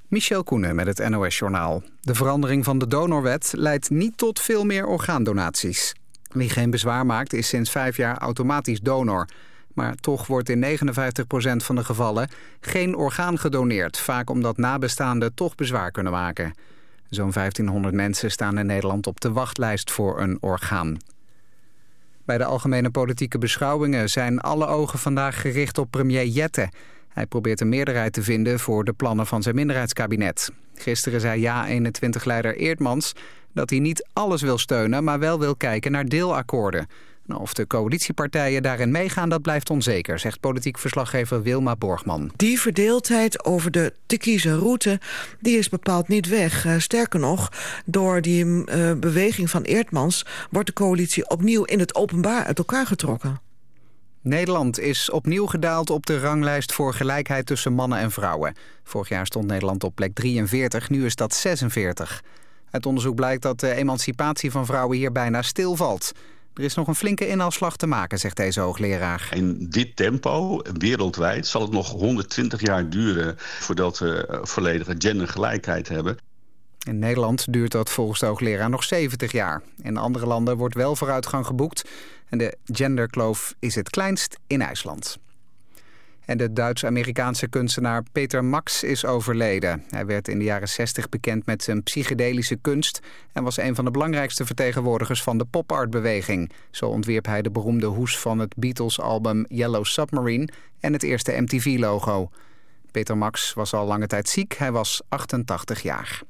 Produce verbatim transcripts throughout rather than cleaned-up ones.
Michel Koenen met het N O S-journaal. De verandering van de donorwet leidt niet tot veel meer orgaandonaties. Wie geen bezwaar maakt is sinds vijf jaar automatisch donor. Maar toch wordt in negenenvijftig procent van de gevallen geen orgaan gedoneerd. Vaak omdat nabestaanden toch bezwaar kunnen maken. Zo'n vijftienhonderd mensen staan in Nederland op de wachtlijst voor een orgaan. Bij de algemene politieke beschouwingen zijn alle ogen vandaag gericht op premier Jette. Hij probeert een meerderheid te vinden voor de plannen van zijn minderheidskabinet. Gisteren zei Ja eenentwintig-leider Eertmans dat hij niet alles wil steunen, maar wel wil kijken naar deelakkoorden. Nou, of de coalitiepartijen daarin meegaan, dat blijft onzeker, zegt politiek verslaggever Wilma Borgman. Die verdeeldheid over de te kiezen route, die is bepaald niet weg. Uh, sterker nog, door die uh, beweging van Eertmans wordt de coalitie opnieuw in het openbaar uit elkaar getrokken. Nederland is opnieuw gedaald op de ranglijst voor gelijkheid tussen mannen en vrouwen. Vorig jaar stond Nederland op plek drieënveertig, nu is dat zesenveertig. Uit onderzoek blijkt dat de emancipatie van vrouwen hier bijna stilvalt. Er is nog een flinke inhaalslag te maken, zegt deze hoogleraar. In dit tempo, wereldwijd, zal het nog honderdtwintig jaar duren voordat we volledige gendergelijkheid hebben. In Nederland duurt dat volgens de hoogleraar nog zeventig jaar. In andere landen wordt wel vooruitgang geboekt. En de genderkloof is het kleinst in IJsland. En de Duits-Amerikaanse kunstenaar Peter Max is overleden. Hij werd in de jaren zestig bekend met zijn psychedelische kunst en was een van de belangrijkste vertegenwoordigers van de pop-art-beweging. Zo ontwierp hij de beroemde hoes van het Beatles-album Yellow Submarine en het eerste M T V-logo. Peter Max was al lange tijd ziek. Hij was achtentachtig jaar.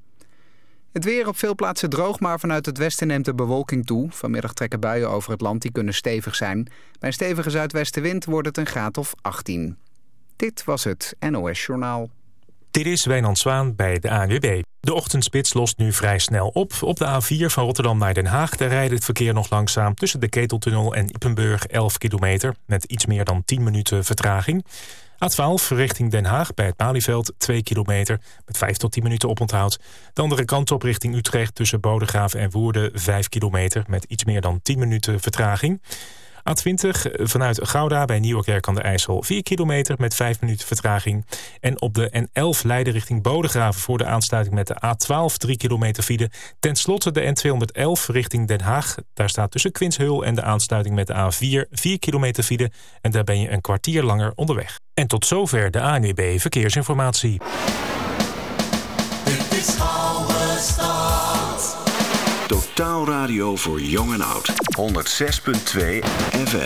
Het weer op veel plaatsen droog, maar vanuit het westen neemt de bewolking toe. Vanmiddag trekken buien over het land, die kunnen stevig zijn. Bij een stevige zuidwestenwind wordt het een graad of achttien. Dit was het N O S-journaal. Dit is Wijnand Zwaan bij de A N W B. De ochtendspits lost nu vrij snel op. Op de A vier van Rotterdam naar Den Haag daar rijdt het verkeer nog langzaam tussen de Keteltunnel en Ypenburg elf kilometer... met iets meer dan tien minuten vertraging. A twaalf richting Den Haag bij het Malieveld twee kilometer met vijf tot tien minuten oponthoud. De andere kant op richting Utrecht tussen Bodegraven en Woerden vijf kilometer met iets meer dan tien minuten vertraging. A twintig vanuit Gouda bij Nieuwerkerk aan de IJssel vier kilometer met vijf minuten vertraging. En op de N elf Leiden richting Bodegraven voor de aansluiting met de A twaalf drie kilometer file. Ten slotte de N tweehonderdelf richting Den Haag. Daar staat tussen Quinshul en de aansluiting met de A vier vier kilometer file. En daar ben je een kwartier langer onderweg. En tot zover de A N W B Verkeersinformatie. Dit is Oude Stad. Totaal radio voor jong en oud. honderd zes punt twee F M.